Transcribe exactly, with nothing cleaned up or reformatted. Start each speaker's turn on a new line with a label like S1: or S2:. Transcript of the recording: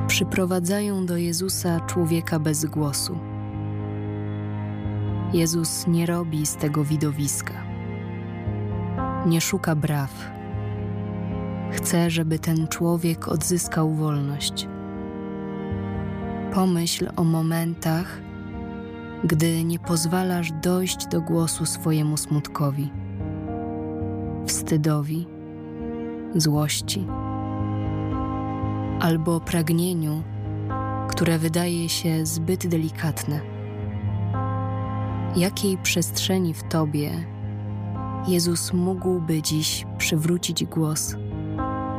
S1: przyprowadzają do Jezusa człowieka bez głosu. Jezus nie robi z tego widowiska. Nie szuka braw. Chce, żeby ten człowiek odzyskał wolność. Pomyśl o momentach, gdy nie pozwalasz dojść do głosu swojemu smutkowi, wstydowi, złości albo pragnieniu, które wydaje się zbyt delikatne. Jakiej przestrzeni w tobie Jezus mógłby dziś przywrócić głos?